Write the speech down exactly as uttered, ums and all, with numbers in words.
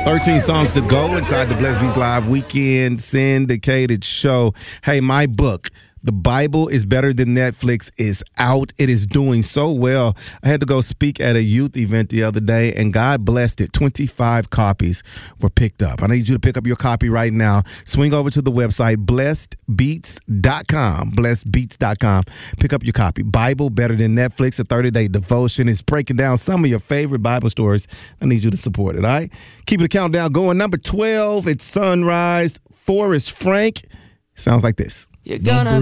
thirteen songs to go inside the Blessed Beats Live Weekend syndicated show. Hey, my book, The Bible is Better Than Netflix, is out. It is doing so well. I had to go speak at a youth event the other day, and God blessed it. twenty-five copies were picked up. I need you to pick up your copy right now. Swing over to the website, blessed beats dot com. blessed beats dot com. Pick up your copy. Bible Better Than Netflix, a thirty-day devotion. It's breaking down some of your favorite Bible stories. I need you to support it, all right? Keep the countdown going. Number twelve, it's Sunrise. Forrest Frank. Sounds like this. You're gonna